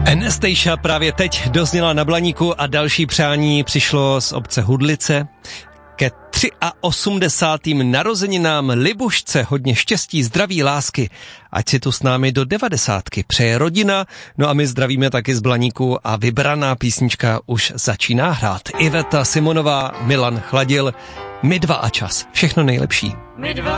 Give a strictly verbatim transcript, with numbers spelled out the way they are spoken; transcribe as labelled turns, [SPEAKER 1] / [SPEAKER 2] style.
[SPEAKER 1] Anastasia právě teď dozněla na Blaníku a další přání přišlo z obce Hudlice. Ke osmdesátým třetím narozeninám Libušce hodně štěstí, zdraví, lásky. Ať si tu s námi do devadesátky přeje rodina. No a my zdravíme taky z Blaníku a vybraná písnička už začíná hrát. Iveta Simonová, Milan Chladil, My dva a čas. Všechno nejlepší.
[SPEAKER 2] My dva